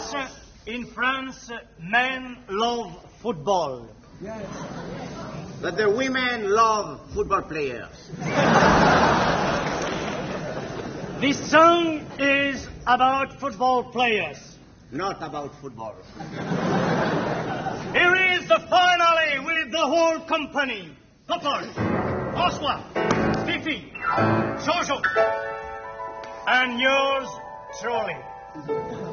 Yes, in France, men love football. But the women love football players. This song is about football players. Not about football. Here is the finale with the whole company. Popol, François, Fifi, Jojo, and yours truly.